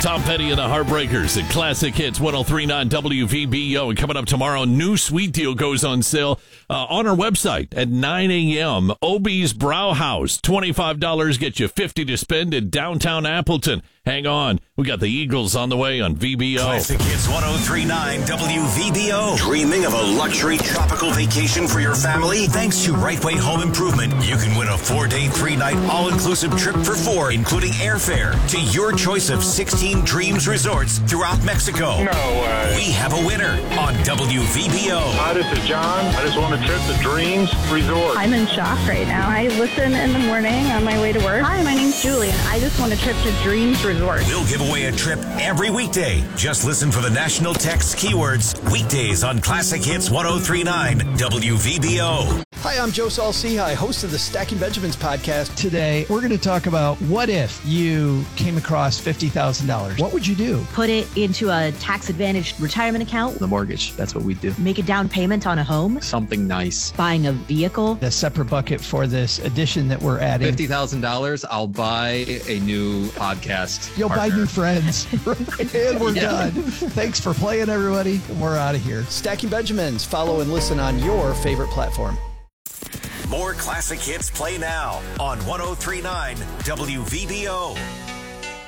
Tom Petty and the Heartbreakers at Classic Hits 103.9 WVBO. And coming up tomorrow, new sweet deal goes on sale on our website at 9 a.m. Obie's Brow House. $25 gets you $50 to spend in downtown Appleton. Hang on. We got the Eagles on the way on VBO. Classic Hits 103.9 WVBO. Dreaming of a luxury tropical vacation for your family? Thanks to Rightway Home Improvement, you can win a 4-day, 3-night all-inclusive trip for 4, including airfare to your choice of 16 Dreams resorts throughout Mexico. No way. We have a winner on WVBO. Hi, this is John. I just want a trip to Dreams Resort. I'm in shock right now. I listen in the morning on my way to work. Hi, my name's Julie, and I just want a trip to Dreams Resort. We'll give away a trip every weekday. Just listen for the national text keywords weekdays on Classic Hits 103.9 WVBO. Hi, I'm Joe Saul-Sehy, host of the Stacking Benjamins podcast. Today, we're going to talk about what if you came across $50,000? What would you do? Put it into a tax-advantaged retirement account. The mortgage, that's what we do. Make a down payment on a home. Something nice. Buying a vehicle. A separate bucket for this addition that we're adding. $50,000, I'll buy a new podcast. You'll partner. buy new friends. And we're done. Thanks for playing, everybody. We're out of here. Stacking Benjamins. Follow and listen on your favorite platform. More classic hits play now on 103.9 WVBO.